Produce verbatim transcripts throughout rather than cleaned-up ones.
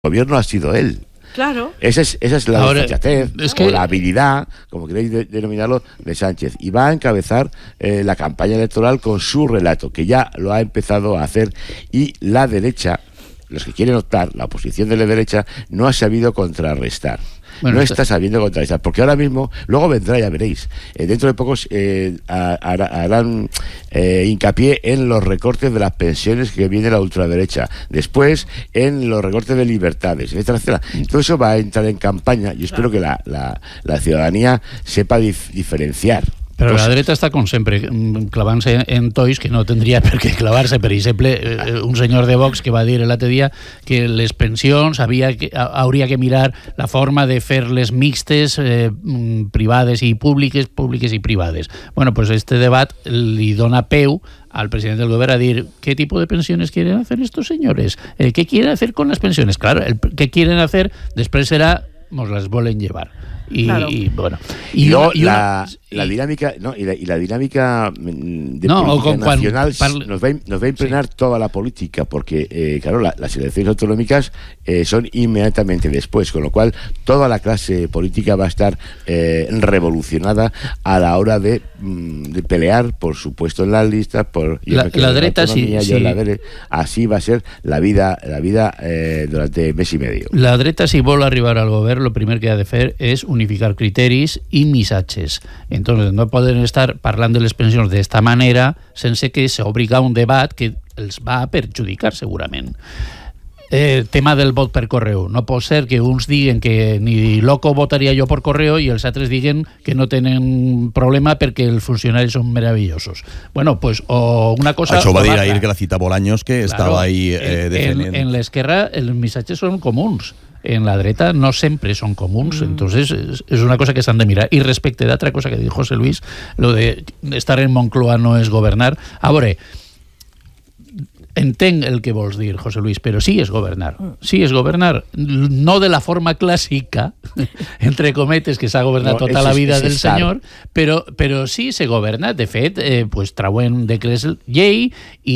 gobierno ha sido él. Claro. Esa es, esa es la Ahora, desfachatez, es que... o la habilidad, como queréis de, denominarlo, de Sánchez. Y va a encabezar eh, la campaña electoral con su relato, que ya lo ha empezado a hacer, y la derecha, los que quieren optar, la oposición de la derecha, no ha sabido contrarrestar. Bueno, no está sabiendo contrarrestar, porque ahora mismo, luego vendrá, ya veréis, eh, dentro de pocos eh, harán eh, hincapié en los recortes de las pensiones que viene la ultraderecha, después en los recortes de libertades, etcétera, etcétera. Todo eso va a entrar en campaña. Yo espero que la, la, la ciudadanía sepa dif diferenciar. Però la dreta està, com sempre, clavant-se en tois que no tindria per què clavar-se. Per exemple, un senyor de Vox que va dir l'altre dia que les pensions havia que, hauria que mirar la forma de fer-les mixtes, eh, privades i públiques, públiques i privades. Bueno, pues este debat li dona peu al presidente del gobierno a decir qué tipo de pensiones quieren hacer estos señores, eh, qué quieren hacer con las pensiones. Claro, el, qué quieren hacer después será, nos las vuelven llevar. Y, claro. y bueno y, y luego y la, una, la dinámica no y la, y la dinámica de no, política nacional cuando, nos, va, nos va a impregnar sí. toda la política, porque eh, claro, la, las elecciones autonómicas eh, son inmediatamente después, con lo cual toda la clase política va a estar eh, revolucionada a la hora de, de pelear por su puesto en las listas, por la, la derecha sí, sí. La dere, así va a ser la vida la vida eh, durante mes y medio. La dreta, si vol arribar al gobierno, lo primer que ha de fer és unificar criteris i missatges. Entonces no poden estar parlant de les pensions d'esta manera sense que s'obriga un debat que els va a perjudicar segurament. Eh, tema del vot per correu. No pot ser que uns diguen que ni loco votaria jo per correu i els altres diguen que no tenen problema perquè els funcionaris són meravellosos. Bueno, pues o una cosa... Això va dir ahir que la cita Bolaños, que claro, estava ahí eh, defendent. En, en l'esquerra els missatges són comuns. En la dreta no siempre son comuns, mm. entonces es, es una cosa que se han de mirar. Y respecto de otra cosa que dijo José Luis, lo de estar en Moncloa no es gobernar. Ahora, entenc el que vols dir, José Luis, però sí és governar. Sí és governar, no de la forma clàssica, entre cometes, que s'ha governat no, tota és, la vida és, és del estar. senyor, però, però sí s'ha governat. De fet, eh, pues, trauen decrets llei i,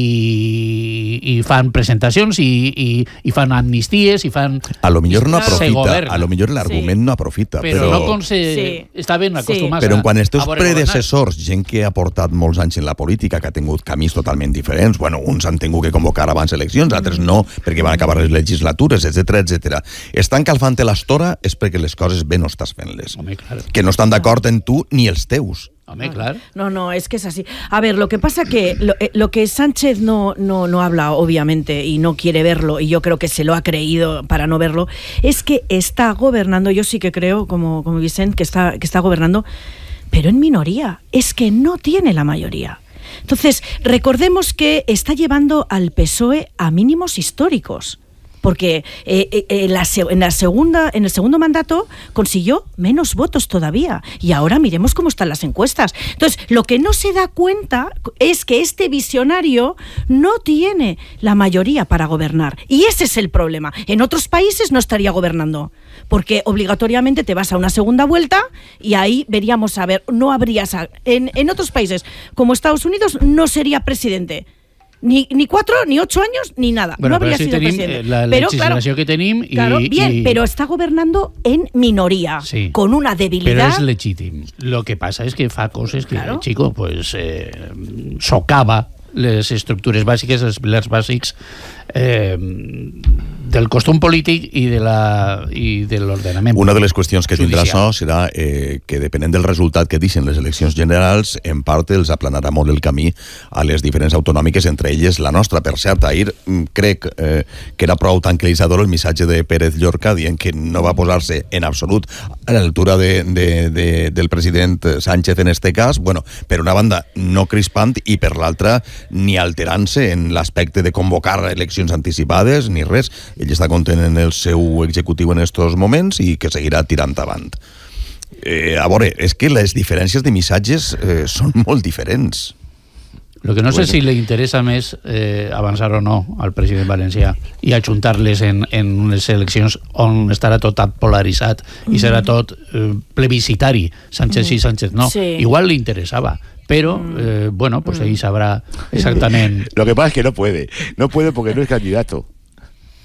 i fan presentacions i, i, i fan amnisties i fan... A lo millor no aprofita, a lo millor l'argument sí. no aprofita, però... Però no com se... Sí. Està ben acostumat sí. Però quan els teus a predecessors, gent que ha portat molts anys en la política, que ha tingut camins totalment diferents, bueno, uns han tingut que convocar abans eleccions, altres no, perquè van acabar les legislatures, etcètera, etcètera. Estan calfant l'estora és perquè les coses bé no estàs fent-les. Home, claro. Que no estan d'acord en tu ni els teus. Hombre, claro. No, no, es que es así. A ver, lo que pasa que lo, eh, lo que Sánchez no, no, no habla, obviamente, y no quiere verlo, y yo creo que se lo ha creído para no verlo, es que está gobernando, yo sí que creo, como, como Vicente, que está, que está gobernando, pero en minoría. Es que no tiene la mayoría. Entonces, recordemos que está llevando al P S O E a mínimos históricos, porque eh, eh, la, en, la segunda, en el segundo mandato consiguió menos votos todavía, y ahora miremos cómo están las encuestas. Entonces, lo que no se da cuenta es que este visionario no tiene la mayoría para gobernar, y ese es el problema. En otros países no estaría gobernando, porque obligatoriamente te vas a una segunda vuelta y ahí veríamos a ver, no habría... En, en otros países, como Estados Unidos, no sería presidente. Ni, ni cuatro, ni ocho años, ni nada. Bueno, no habría si sido tenim, presidente. La pero legislació claro, que tenim... I, claro, bien, i... pero está gobernando en minoría, sí, con una debilidad... Pero es legítim. Lo que pasa es que fa coses que, claro. chico, pues, eh, socava les estructures bàsiques, els pilars bàsics eh, del costum polític i de la i de l'ordenament. Una de les qüestions que judicial. tindrà això serà eh, que depenent del resultat que deixen les eleccions generals, en part els aplanarà molt el camí a les diferents autonòmiques, entre elles la nostra. Per cert, ahir crec eh, que era prou tranquil·litzador el missatge de Pérez Llorca dient que no va posar-se en absolut a l'altura de, de, de, del president Sánchez en este cas, bueno, per una banda no crispant i per l'altra ni alterant-se en l'aspecte de convocar eleccions anticipades ni res. Ell està content en el seu executiu en estos moments i que seguirà tirant avant. Eh, a veure, és que les diferències de missatges eh, són molt diferents. Lo que no sé si le interesa més eh, avançar o no al president valencià i ajuntar-les en, en unes eleccions on estarà tot polaritzat i serà tot eh, plebiscitari, Sánchez sí, Sánchez no. Sí. Igual li interessava, pero eh, bueno, pues ahí sabrá exactamente. Lo que pasa es que no puede, no puede porque no es candidato.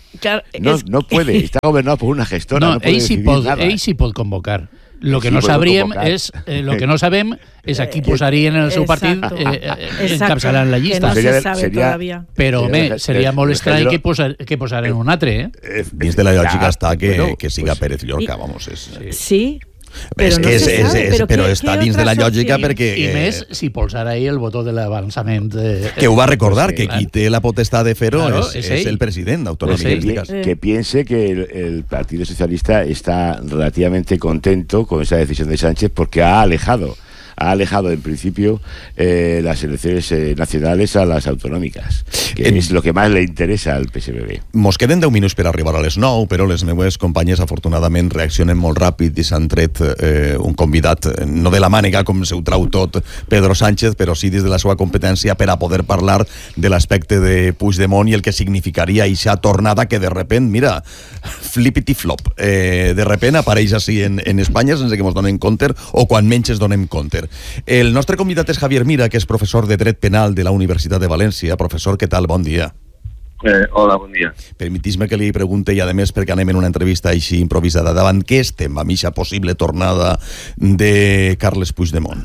Claro, no, és... no puede, está gobernado por una gestora. No, no puede ell sí decidir pot, nada. ell sí pot convocar. Lo que Sí, no pot sabríem convocar. és, eh, lo que no sabem és a qui posarien en el seu partit Exacto. eh, eh, Exacto. encapçalant la Que llista. no Seria- se sabe seria- todavía. Però, home, Eh, seria eh, molt eh, estrany Pedro- que, posar, que posaren un altre, eh? Eh, Dins de la lògica ja, està que, bueno, que siga pues, Pérez Llorca, I- vamos. És, Sí, és però que no és, se és, sabe, és, però però què- està què dins de la otras lògica opcions? perquè... I eh, més si polsara ahí el botó de l'avançament. Eh, que ho va recordar, Pues que sí, qui té la potestat de fer-ho Claro, és, és és ell. el president autonòmic. Pues en sí. este cas. Eh. que piense que el, el Partido Socialista está relativamente contento con esa decisión de Sánchez porque ha alejado, ha alejado en principio eh, las elecciones eh, nacionales a las autonòmiques, que En- es lo que más le interesa al P S B B. Mos queden deu minuts per arribar a les nou, però les meues companyes afortunadament reaccionen molt ràpid i s'han tret eh, un convidat, eh, no de la màniga com se ho trau tot Pedro Sánchez, però sí des de la seva competència per a poder parlar de l'aspecte de Puigdemont i el que significaria eixa tornada que de repent, mira, flipity flop, eh, de repent apareix així en, en Espanya sense que mos donem compte o quan menys es donem compte. El nostre convidat és Javier Mira, que és professor de Dret Penal de la Universitat de València. Professor, què tal? Bon dia. Eh, hola, bon dia. Permetis-me que li pregunte, i a més perquè anem en una entrevista així improvisada, davant què estem amb aquesta possible tornada de Carles Puigdemont?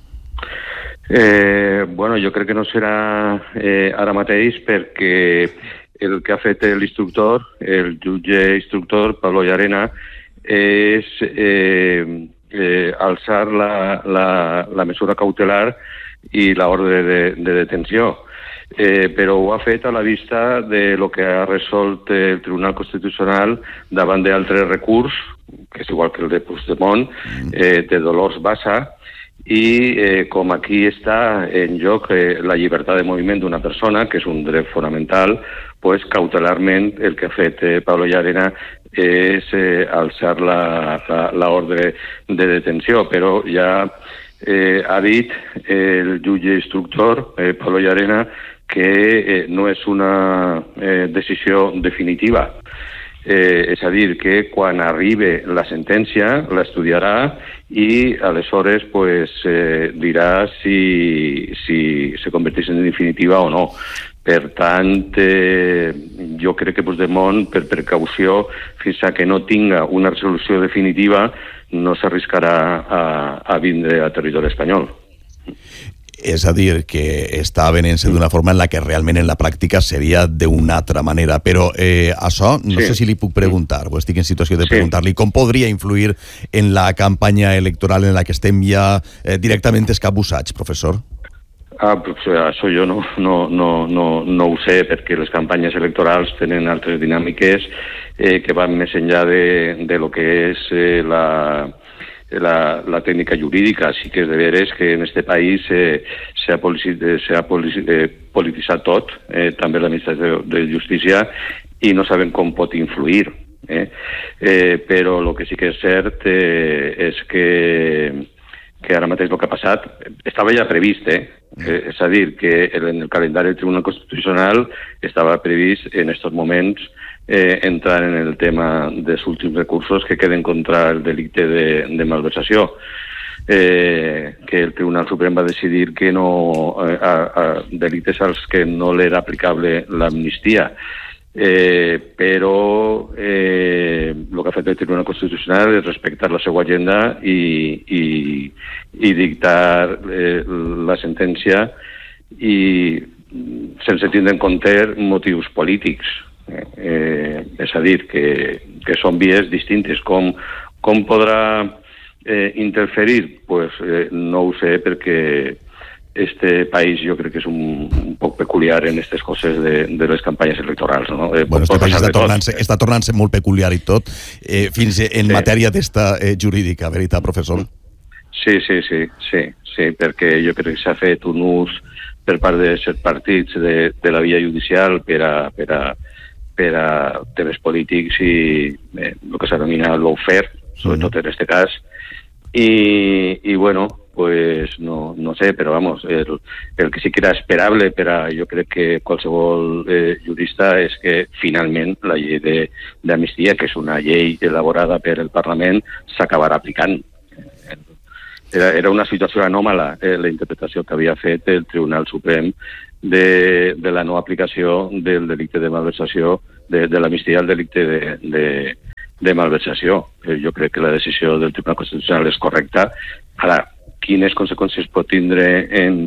Eh, bueno, jo crec que no serà eh, ara mateix perquè el que ha fet l'instructor, el jutge instructor, Pablo Llarena, és eh, eh, alçar la, la, la mesura cautelar i l'ordre de, de detenció. Eh, però ho ha fet a la vista de lo que ha resolt el Tribunal Constitucional davant d'altres recurs, que és igual que el de Puigdemont, eh, de Dolors Bassa, i eh, com aquí està en joc eh, la llibertat de moviment d'una persona, que és un dret fonamental, pues cautelarment el que ha fet eh, Pablo Llarena és eh, alçar l'ordre de detenció, però ja eh, ha dit el jutge instructor, eh, Pablo Llarena, que eh, no és una eh, decisió definitiva. Eh, és a dir, que quan arribi la sentència l'estudiarà i aleshores pues, eh, dirà si, si se converteix en definitiva o no. Per tant, eh, jo crec que Puigdemont, per precaució, fins a que no tinga una resolució definitiva, no s'arriscarà a, a vindre a territori espanyol. És a dir, que està venent-se d'una forma en la que realment en la pràctica seria d'una altra manera. Però eh, això, no Sí. sé si li puc preguntar, o estic en situació de Sí. preguntar-li, com podria influir en la campanya electoral en la que estem ja eh, directament escabussats, professor? Ah, pues, això jo no, no, no, no, no ho sé, perquè les campanyes electorals tenen altres dinàmiques eh, que van més enllà de, de lo que és eh, la... La, la tècnica jurídica. Sí que és de veres que en este país eh, s'ha eh, eh, polititzat tot, eh, també l'administració de justícia, i no sabem com pot influir. Eh? Eh, però el que sí que és cert eh, és que, que ara mateix el que ha passat estava ja previst, eh? Eh, és a dir, que en el calendari del Tribunal Constitucional estava previst en aquests moments eh, entrar en el tema dels últims recursos que queden contra el delicte de, de malversació. Eh, que el Tribunal Suprem va decidir que no eh, a, a delictes als que no l'era aplicable l'amnistia. Eh, però eh, el que ha fet el Tribunal Constitucional és respectar la seva agenda i, i, i dictar eh, la sentència i sense tindre en compte motius polítics. Eh, eh, és a dir, que, que són vies distintes. Com, com podrà eh, interferir? Pues, eh, no ho sé, perquè este país jo crec que és un, un poc peculiar en aquestes coses de, de les campanyes electorals. No? Eh, Bueno, este pot país passar està de tot. tornant-se està tornant-se molt peculiar i tot, eh, fins en Sí. matèria d'esta eh, jurídica, veritat, professor? Sí, sí, sí, sí, sí, perquè jo crec que s'ha fet un ús per part de certs partits de, de la via judicial per a, per a, per a temes polítics i eh, el que s'anomina lawfare, sobretot en este cas, i, i bueno, pues no, no sé, però vamos, el, el que sí que era esperable per a, jo crec que qualsevol eh, jurista és que finalment la llei d'amnistia, que és una llei elaborada per el Parlament, s'acabarà aplicant. Era, era una situació anòmala eh, la interpretació que havia fet el Tribunal Suprem de, de la no aplicació del delicte de malversació de, de l'amnistia al delicte de, de, de malversació. Eh, jo crec que la decisió del Tribunal Constitucional és correcta. Ara, quines conseqüències pot tindre en,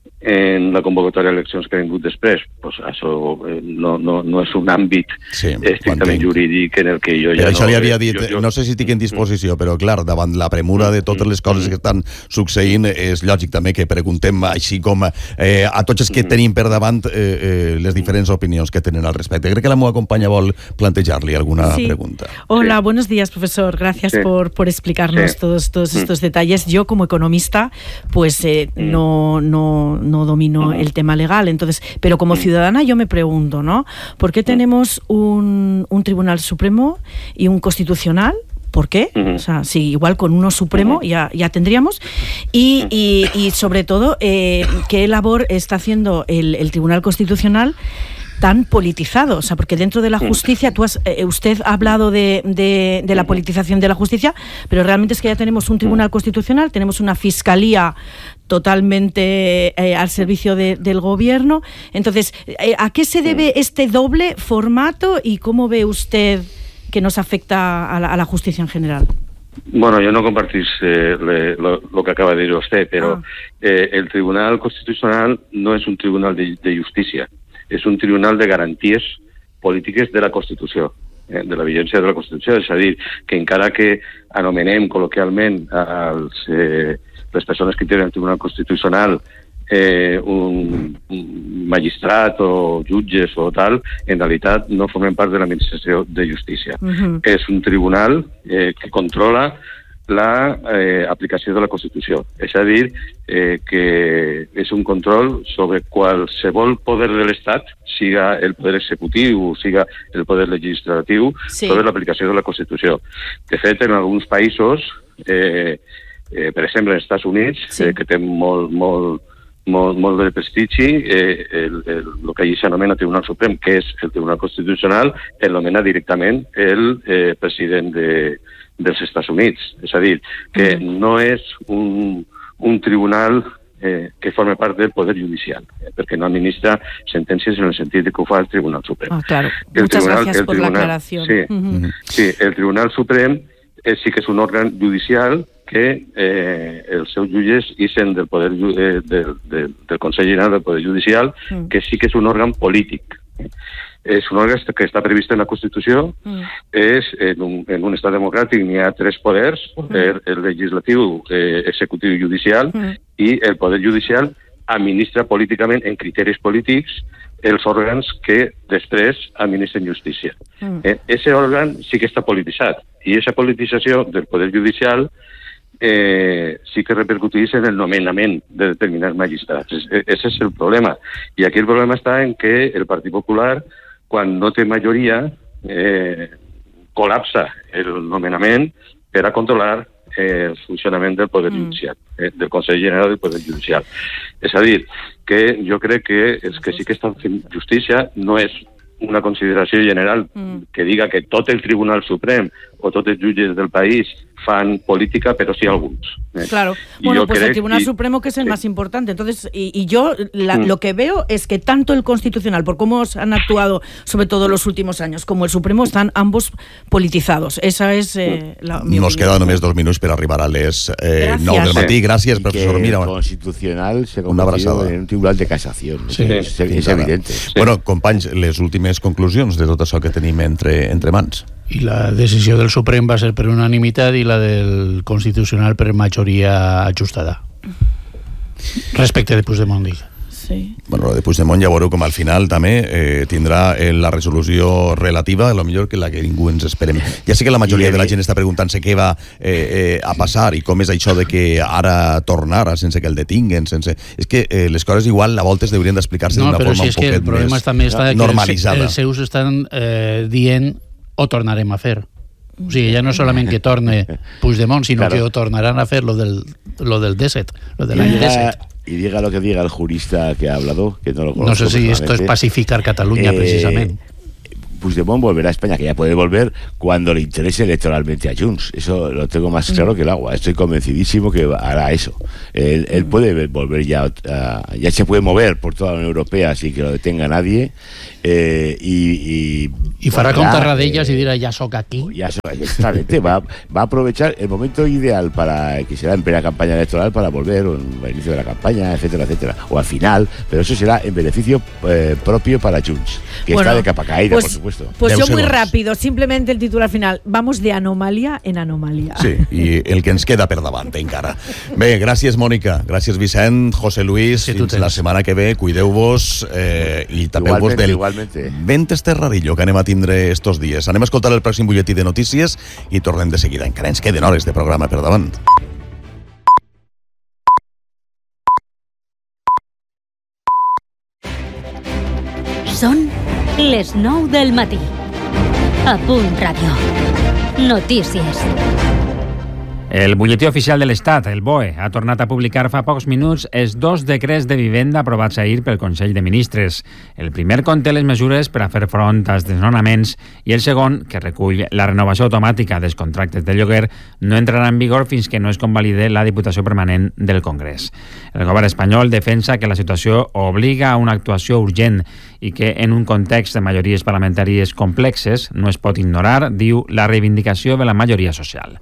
en la convocatòria d'eleccions que ha vingut després? Pues això no, no, no és un àmbit sí, estrictament jurídic en el que jo ja per això no... li havia dit, jo, jo... no sé si estic en disposició, però clar, davant la premura de totes les coses que estan succeint, és lògic també que preguntem així com eh, a tots els que tenim per davant eh, eh, les diferents opinions que tenen al respecte. Crec que la meva companya vol plantejar-li alguna sí. pregunta. Hola, sí. buenos días, profesor. Gracias sí. por, por explicarnos sí. todos, todos estos detalles. Yo, como economista, pues eh, no, no, no domino el tema legal, entonces, pero como ciudadana yo me pregunto, ¿no? ¿Por qué tenemos un, un Tribunal Supremo y un Constitucional? ¿Por qué? Uh-huh. O sea, si igual con uno supremo uh-huh. ya, ya tendríamos. Y, y, y sobre todo, eh, ¿qué labor está haciendo el, el Tribunal Constitucional tan politizado? O sea, porque dentro de la justicia, tú has, eh, usted ha hablado de, de, de la politización de la justicia, pero realmente es que ya tenemos un Tribunal Constitucional, tenemos una Fiscalía totalmente eh, al servicio de, del gobierno. Entonces, eh, ¿a qué se debe este doble formato y cómo ve usted que nos afecta a la, a la justicia en general? Bueno, yo no compartís eh, le, lo, lo que acaba de decir usted, pero ah. eh, el Tribunal Constitucional no es un tribunal de, de justícia, és un tribunal de garanties polítiques de la Constitució, eh, de la vigència de la Constitució. És a dir, que encara que anomenem col·loquialment als, eh, les persones que tenen el Tribunal Constitucional eh, un, un magistrat o jutges o tal, en realitat no formen part de l'administració de justícia. Uh-huh. És un tribunal eh, que controla la eh, aplicació de la Constitució. És a dir, eh, que és un control sobre qualsevol poder de l'Estat, siga el poder executiu, siga el poder legislatiu, sí. sobre l'aplicació de la Constitució. De fet, en alguns països, eh, eh, per exemple, als Estats Units, sí. eh, que té molt, molt, molt, molt de prestigi, eh, el, el, el que allí s'anomena Tribunal Suprem, que és el Tribunal Constitucional, el nomena directament el eh, president de dels Estats Units. És a dir, que mm. no és un, un tribunal eh, que forma part del Poder Judicial, eh, perquè no administra sentències en el sentit de que ho fa el Tribunal Suprem. Ah, claro. El Muchas tribunal, gracias el por tribunal, la aclaración. Sí, uh-huh. sí, el Tribunal Suprem eh, sí que és un òrgan judicial que eh, els seus jutges ixen del, poder, eh, del, del, del Consell General del Poder Judicial, mm. que sí que és un òrgan polític. És un òrgan que està previst en la Constitució, mm. és en un, en un estat democràtic n'hi ha tres poders, mm. el, el legislatiu, eh, executiu i judicial, mm. i el poder judicial administra políticament, en criteris polítics, els òrgans que després administren justícia. Mm. Eh, ese òrgan sí que està polititzat, i aquesta politització del poder judicial eh, sí que repercutís en el nomenament de determinats magistrats. Ese és el problema. I aquí el problema està en que el Partit Popular, quan no té majoria, eh, col·lapsa el nomenament per a controlar eh, el funcionament del Poder mm. Judicial, eh, del Consell General del Poder Judicial. És a dir, que jo crec que els que sí que estan fent justícia no és una consideració general mm. que diga que tot el Tribunal Suprem o tots els jutges del país fan política, pero sí algunos. ¿eh? Claro. Y bueno, pues el Tribunal y, Supremo, que es el sí. más importante. Entonces, y, y yo la, mm. lo que veo es que tanto el Constitucional, por cómo han actuado, sobre todo los últimos años, como el Supremo, están ambos politizados. Esa es eh, la mi Nos opinión. queda només dos minuts per arribar a les eh, nou del matí. Gràcies, professor. Que Mira, el Constitucional se ha una convertido abraçada. en un tribunal de casación. Sí. Es, es, es evidente. Sí. Bueno, companys, les últimes conclusions de tot això que tenim entre, entre mans. I la decisió del Suprem va ser per unanimitat i la del Constitucional per majoria ajustada. Respecte de Puigdemont, dic. Sí. Bueno, lo de Puigdemont ja veureu com al final també eh, tindrà eh, la resolució relativa, a lo millor que la que ningú ens esperem. Ja sé que la majoria de la gent està preguntant-se què va eh, eh, a passar i com és això de que ara tornara sense que el detinguen, sense... És que eh, les coses igual a voltes haurien d'explicar-se no, d'una forma si un poquet més normalitzada. No, però si és que el problema també està normalitzada. que els, els seus estan eh, dient o tornarem a fer. O sigui, ja no solament que torne Puigdemont, sinó claro. que ho tornaran a fer lo del, lo del Deset, lo del any Deset. Y diga lo que diga el jurista que ha hablado, que no lo conozco. No sé si esto es pacificar Cataluña, eh, precisament. Puigdemont volverá a España, que ya puede volver cuando le interese electoralmente a Junts. Eso lo tengo más claro que el agua. Estoy convencidísimo que hará eso. Él, él puede volver ya, uh, ya se puede mover por toda la Unión Europea sin que lo detenga nadie. Eh, y, y, y farà com Tarradellas eh, y dirá, ya soc aquí. Ya soc, exactamente, va, va a aprovechar el momento ideal para que será en plena campaña electoral para volver, o en el inicio de la campaña, etcétera, etcétera, o al final, pero eso será en beneficio eh, propio para Junts, que bueno, está de capa caída, pues, por supuesto. Pues yo muy rápido, simplemente el titular final, vamos de anomalia en anomalia. Sí, i el que ens queda per davant encara. Bé, gràcies Mònica, gràcies Vicent, José Luis, sí, fins la setmana que ve, cuideu-vos eh, i tapeu-vos del vent este rarillo que anem a tindre estos dies. Anem a escoltar el pròxim butlletí de notícies i tornem de seguida. Encara ens queden hores de programa per davant. Són les nou del matí. A Punt Ràdio. Notícies. El butlletí oficial de l'Estat, el B O E, ha tornat a publicar fa pocs minuts els dos decrets de vivenda aprovats ahir pel Consell de Ministres. El primer conté les mesures per a fer front als desnonaments i el segon, que recull la renovació automàtica dels contractes de lloguer, no entrarà en vigor fins que no es convalide la Diputació Permanent del Congrés. El govern espanyol defensa que la situació obliga a una actuació urgent i que en un context de majories parlamentàries complexes no es pot ignorar, diu, la reivindicació de la majoria social.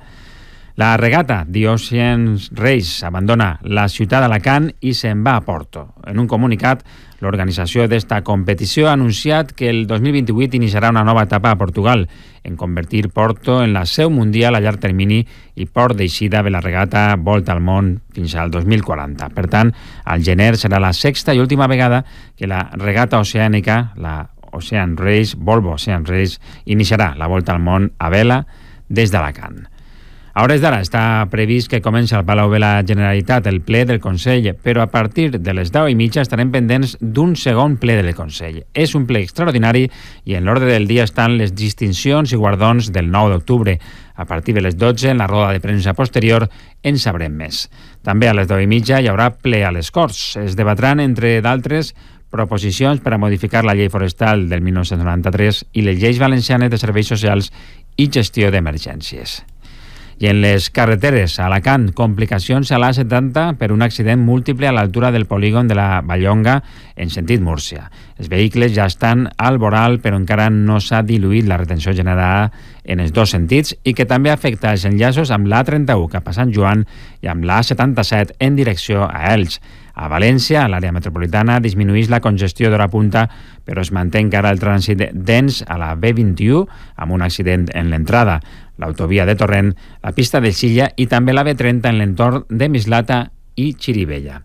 La regata d'Oceans Race abandona la ciutat d'Alacant i se'n va a Porto. En un comunicat, l'organització d'esta competició ha anunciat que el dos mil vint-i-vuit iniciarà una nova etapa a Portugal, en convertir Porto en la seu mundial a llarg termini i port d'eixida de la regata Volta al Món fins al dos mil quaranta. Per tant, al gener serà la sexta i última vegada que la regata oceànica, la Ocean Race, Volvo Ocean Race, iniciarà la Volta al Món a vela des d'Alacant. A hores d'ara està previst que comenci al Palau de la Generalitat el ple del Consell, però a partir de les deu i mitja estarem pendents d'un segon ple del Consell. És un ple extraordinari i en l'ordre del dia estan les distincions i guardons del nou d'octubre. A partir de les dotze, en la roda de premsa posterior, en sabrem més. També a les deu i mitja hi haurà ple a les Corts. Es debatran, entre d'altres, proposicions per a modificar la llei forestal del dinou noranta-tres i les lleis valencianes de serveis socials i gestió d'emergències. I en les carreteres, a Alacant, complicacions a l'A setanta per un accident múltiple a l'altura del polígon de la Vallonga en sentit Múrcia. Els vehicles ja estan al voral, però encara no s'ha diluït la retenció generada en els dos sentits i que també afecta els enllaços amb l'A trenta-u cap a Sant Joan i amb l'A setanta-set en direcció a Elx. A València, a l'àrea metropolitana, disminueix la congestió d'hora punta, però es manté encara el trànsit dens a la B vint-i-u amb un accident en l'entrada, l'autovia de Torrent, la pista de Xilla i també la B trenta en l'entorn de Mislata i Xirivella.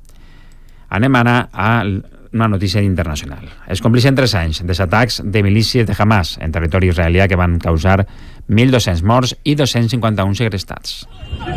Anem ara a una notícia internacional. Es compleixen tres anys dels atacs de milícies de Hamas en territori israelià que van causar mil dos-cents morts i dos-cents cinquanta-un segrestats.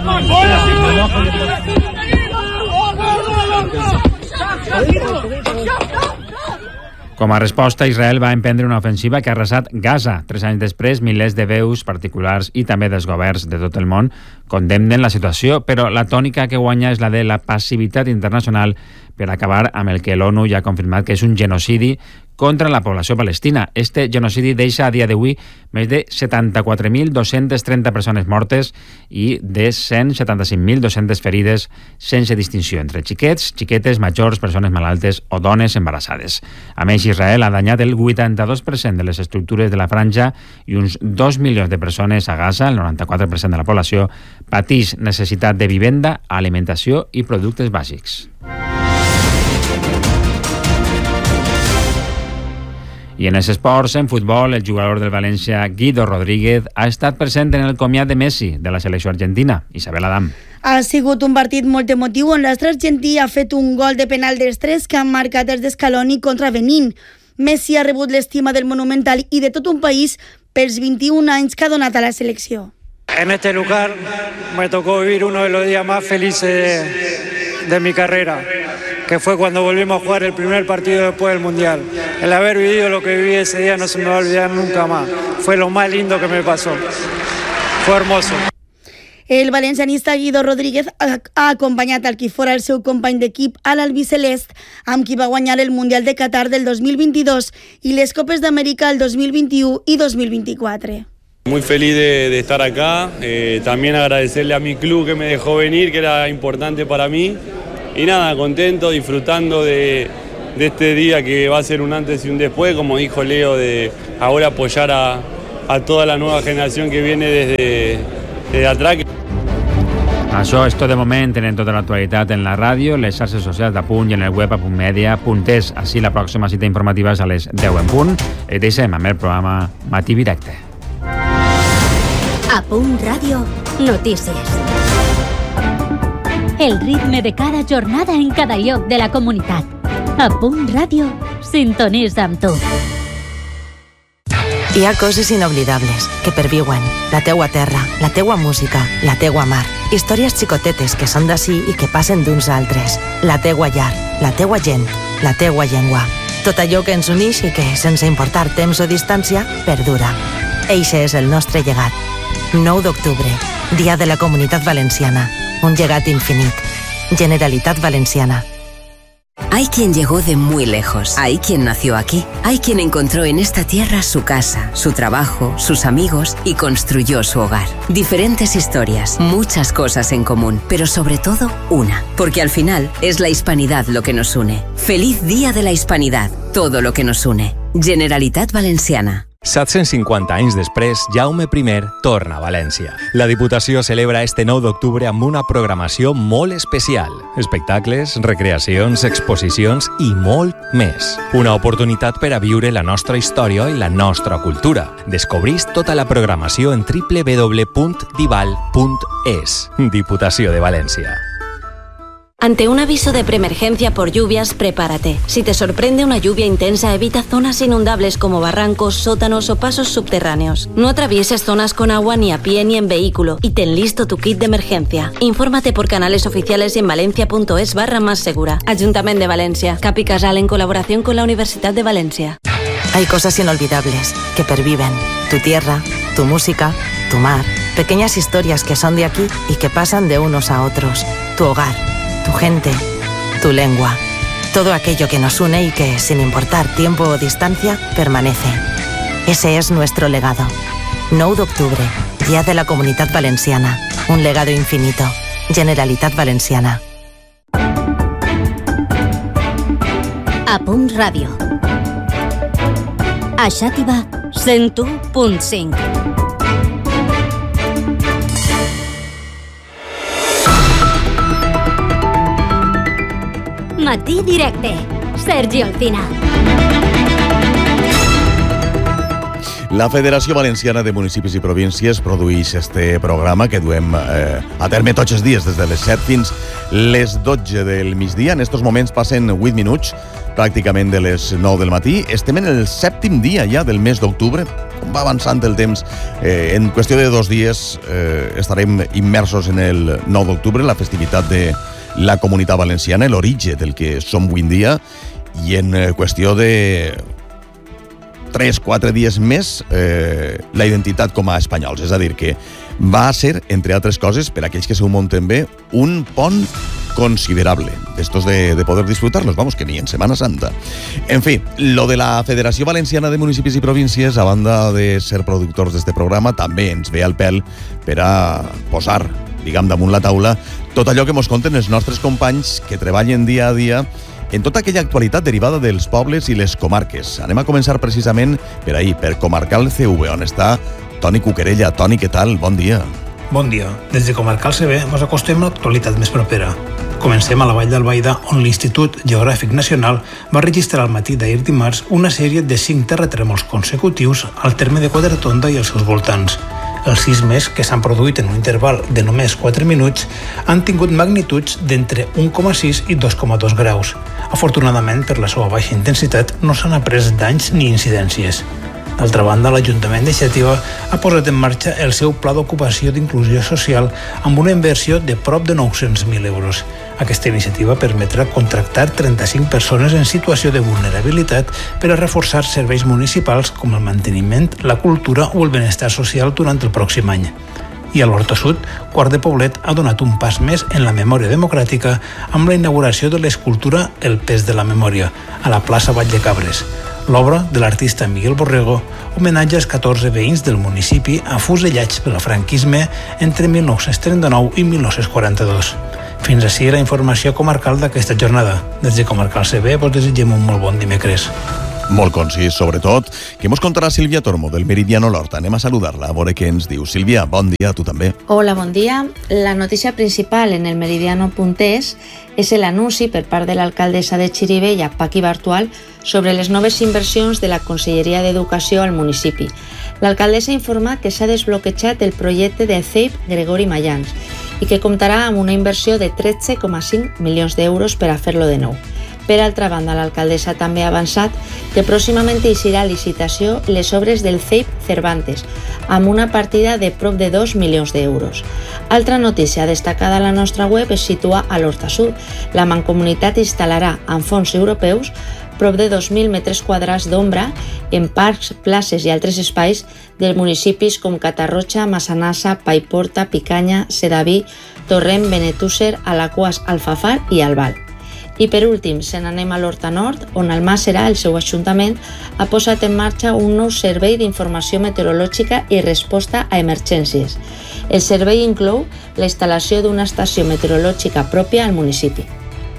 Com a resposta, Israel va emprendre una ofensiva que ha arrasat Gaza. Tres anys després, milers de veus particulars i també dels governs de tot el món condemnen la situació, però la tònica que guanya és la de la passivitat internacional per acabar amb el que l'ONU ja ha confirmat que és un genocidi contra la població palestina. Este genocidi deixa a dia d'avui més de setanta-quatre mil dos-cents trenta persones mortes i de cent setanta-cinc mil dos-cents ferides sense distinció entre xiquets, xiquetes, majors, persones malaltes o dones embarassades. A més, Israel ha danyat el vuitanta-dos per cent de les estructures de la franja i uns dos milions de persones a Gaza, el noranta-quatre per cent de la població, pateix necessitat de vivenda, alimentació i productes bàsics. I en els esports, en futbol, el jugador del València, Guido Rodríguez, ha estat present en el comiat de Messi de la selecció argentina. Isabel Adam. Ha sigut un partit molt emotiu on l'astre argentí ha fet un gol de penal dels tres que han marcat els d'Escaloni contra Benín. Messi ha rebut l'estima del Monumental i de tot un país pels vint-i-un anys que ha donat a la selecció. En este lugar me tocó vivir uno de los días más felices de, de mi carrera, que fue cuando volvimos a jugar el primer partido después del Mundial. El haber vivido lo que viví ese día no se me va a olvidar nunca más. Fue lo más lindo que me pasó. Fue hermoso. El valencianista Guido Rodríguez ha, ha acompanyat el qui fora el seu company d'equip a l'albicelest, amb qui va guanyar el Mundial de Qatar del dos mil veintidós i les Copes d'Amèrica el dos mil vint-i-u i dos mil vint-i-quatre. Muy feliz de, de estar acá, eh, también agradecerle a mi club que me dejó venir, que era importante para mí, y nada, contento, disfrutando de, de este día que va a ser un antes y un después, como dijo Leo, de ahora apoyar a, a toda la nueva generación que viene desde, desde atrás. Això és tot de moment, tenen tota l'actualitat en la ràdio, les xarxes socials de Punt i en el web a puntmedia punt es. Així la pròxima cita informativa és a les deu en punt. I deixem amb el programa Matí Directe. A Punt Ràdio, notícies. El ritme de cada jornada en cada lloc de la comunitat. A Punt Ràdio, sintonitza amb tu. Hi ha coses inoblidables que perviuen. La teua terra, la teua música, la teua mar. Històries xicotetes que són d'ací i que passen d'uns a altres. La teua llar, la teua gent, la teua llengua. Tot allò que ens unix i que, sense importar temps o distància, perdura. Eixe és el nostre llegat. nou d'octubre, Dia de la Comunitat Valenciana. Un llegat infinit. Generalitat Valenciana. Hay quien llegó de muy lejos, hay quien nació aquí, hay quien encontró en esta tierra su casa, su trabajo, sus amigos y construyó su hogar. Diferentes historias, muchas cosas en común, pero sobre todo una, porque al final es la hispanidad lo que nos une. Feliz Día de la Hispanidad, todo lo que nos une. Generalitat Valenciana. set-cents cinquanta anys després, Jaume I torna a València. La Diputació celebra este nou d'octubre amb una programació molt especial. Espectacles, recreacions, exposicions i molt més. Una oportunitat per a viure la nostra història i la nostra cultura. Descobrís tota la programació en doble u doble u doble u punt dival punt es. Diputació de València. Ante un aviso de preemergencia por lluvias, prepárate. Si te sorprende una lluvia intensa, evita zonas inundables como barrancos, sótanos o pasos subterráneos. No atravieses zonas con agua ni a pie ni en vehículo y ten listo tu kit de emergencia. Infórmate por canales oficiales y en valencia.es barra más segura. Ayuntamiento de Valencia. Capi Casal en colaboración con la Universidad de Valencia. Hay cosas inolvidables que perviven. Tu tierra, tu música, tu mar. Pequeñas historias que son de aquí y que pasan de unos a otros. Tu hogar. Tu gente, tu lengua, todo aquello que nos une y que, sin importar tiempo o distancia, permanece. Ese es nuestro legado. nou d'octubre, Día de la Comunitat Valenciana. Un legado infinito. Generalitat Valenciana. A Punt Ràdio. A Xàtiva, cent u punt cinc. Matí Directe, Sergi Alcina. La Federació Valenciana de Municipis i Províncies produeix este programa que duem eh, a terme tots els dies, des de les set fins les dotze del migdia. En estos moments passen vuit minuts, pràcticament de les nou del matí. Estem en el sèptim dia ja del mes d'octubre. Com va avançant el temps, eh, en qüestió de dos dies eh, estarem immersos en el nou d'octubre, la festivitat de la Comunitat Valenciana, l'origen del que som avui en dia, i en qüestió de tres quatre dies més eh, la identitat com a espanyols. És a dir, que va ser, entre altres coses, per aquells que s'ho munten bé, un pont considerable d'estos de, de poder disfrutar-los, vamos, que ni en Setmana Santa. En fi, lo de la Federació Valenciana de Municipis i Províncies, a banda de ser productors d'este programa, també ens ve al pèl per a posar, diguem, damunt la taula tot allò que mos conten els nostres companys que treballen dia a dia en tota aquella actualitat derivada dels pobles i les comarques. Anem a començar precisament per ahí, per Comarcal C V, on està Toni Cuquerella. Toni, què tal? Bon dia. Bon dia. Des de Comarcal C V mos acostem a l'actualitat més propera. Comencem a la Vall d'Albaida, on l'Institut Geogràfic Nacional va registrar al matí d'ahir dimarts una sèrie de cinc terratrèmols consecutius al terme de Quatretonda i els seus voltants. Els sismes, que s'han produït en un interval de només quatre minuts, han tingut magnituds d'entre un coma sis i dos coma dos graus. Afortunadament, per la seva baixa intensitat, no s'han après danys ni incidències. D'altra banda, l'Ajuntament de Xàtiva ha posat en marxa el seu pla d'ocupació d'inclusió social amb una inversió de prop de nou-cents mil euros. Aquesta iniciativa permetrà contractar trenta-cinc persones en situació de vulnerabilitat per a reforçar serveis municipals com el manteniment, la cultura o el benestar social durant el pròxim any. I a l'Horta Sud, Quart de Poblet ha donat un pas més en la memòria democràtica amb la inauguració de l'escultura El pes de la memòria, a la plaça Vall de Cabres. L'obra de l'artista Miguel Borrego homenatja als catorze veïns del municipi afusellats pel franquisme entre mil nou-cents trenta-nou i mil nou-cents quaranta-dos. Fins així la informació comarcal d'aquesta jornada. Des de Comarcal C B vos desitgem un molt bon dimecres. Molt concís, sobretot, que mos contarà Sílvia Tormo del Meridiano L'Horta. Anem a saludar-la, a veure què ens diu. Sílvia, bon dia, tu també. Hola, bon dia. La notícia principal en el meridiano.es és l'anunci per part de l'alcaldessa de Xirivella, Paqui Bartual, sobre les noves inversions de la Conselleria d'Educació al municipi. L'alcaldessa informa que s'ha desbloquejat el projecte de C E I P Gregori Mayans i que comptarà amb una inversió de tretze coma cinc milions d'euros per a fer-lo de nou. Per altra banda, l'alcaldessa també ha avançat que pròximament eixirà a licitació les obres del C E I P Cervantes, amb una partida de prop de dos milions d'euros. Altra notícia destacada a la nostra web es situa a l'Horta Sud. La Mancomunitat instal·larà amb fons europeus prop de dos mil metres quadrats d'ombra en parcs, places i altres espais dels municipis com Catarroja, Massanassa, Paiporta, Picanya, Sedaví, Torrent, Benetússer, Alaquàs, Alfafar i Albal. I per últim, se n'anem a l'Horta Nord, on Almàssera, el seu ajuntament, ha posat en marxa un nou servei d'informació meteorològica i resposta a emergències. El servei inclou la instal·lació d'una estació meteorològica pròpia al municipi.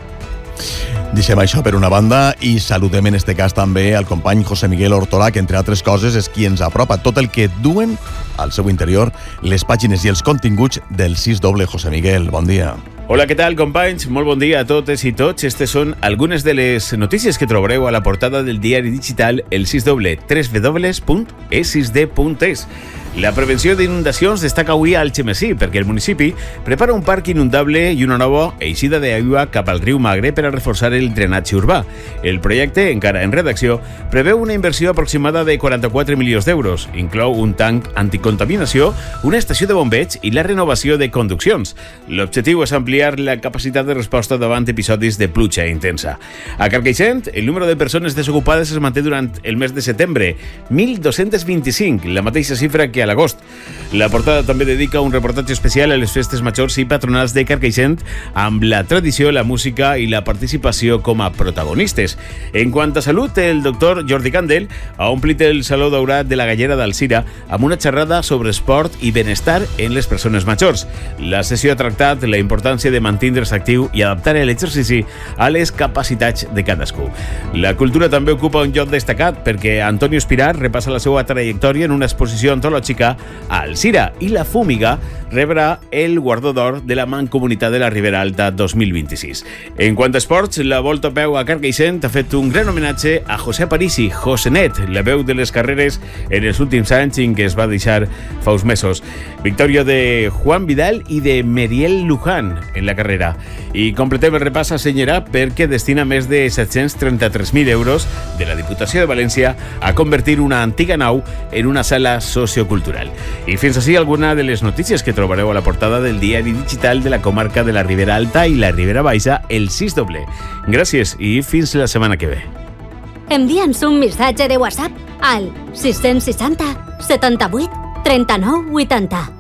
Deixem això per una banda i saludem en este cas també al company José Miguel Hortolà, que entre altres coses és qui ens apropa tot el que duen al seu interior les pàgines i els continguts del sis doble. José Miguel, bon dia. Hola, què tal, companys? Molt bon dia a totes i tots. Estes són algunes de les notícies que trobareu a la portada del diari digital El sis doble, w w w punt e sis d punt es. La prevenció d'inundacions destaca avui a Algemesí perquè el municipi prepara un parc inundable i una nova eixida d'aigua cap al riu Magre per a reforçar el drenatge urbà. El projecte, encara en redacció, preveu una inversió aproximada de quaranta-quatre milions d'euros. Inclou un tanc anticontaminació, una estació de bombeig i la renovació de conduccions. L'objectiu és ampliar la capacitat de resposta davant episodis de pluja intensa. A Carcaixent, el número de persones desocupades es manté durant el mes de setembre, mil dos-cents vint-i-cinc, la mateixa xifra que a l'agost. La portada també dedica un reportatge especial a les festes majors i patronals de Carcaixent amb la tradició, la música i la participació com a protagonistes. En quant a salut, el doctor Jordi Candel ha omplit el Saló Daurat de la Gallera d'Alzira amb una xerrada sobre esport i benestar en les persones majors. La sessió ha tractat la importància de mantindre's actiu i adaptar l'exercici a les capacitats de cadascú. La cultura també ocupa un lloc destacat perquè Antonio Espirar repassa la seva trajectòria en una exposició antològica a Alzira i la Fúmiga rebrà el guardó d'or de la Mancomunitat de la Ribera Alta dos mil vint-i-sis. En quant a esports, la Volta a peu a Carcaixent ha fet un gran homenatge a José Aparici, Josenet, la veu de les carreres en els últims anys en què es va deixar fa uns mesos. Victòria de Juan Vidal i de Meriel Luján en la carrera. I completem el repàs a Senyera perquè destina més de set-cents trenta-tres mil euros de la Diputació de València a convertir una antiga nau en una sala sociocultural. I fins així alguna de les notícies que trobareu a la portada del diari digital de la comarca de la Ribera Alta i la Ribera Baixa, El sis doble. Gràcies i fins la setmana que ve. Envia'ns un missatge de WhatsApp al sis seixanta setanta-vuit trenta-nou vuitanta.